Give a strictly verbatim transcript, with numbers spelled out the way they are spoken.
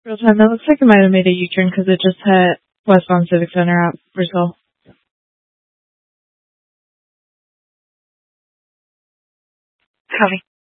Real time. That looks like it might have made a U-turn because it just hit Westbound Civic Center at Brazil. Copy.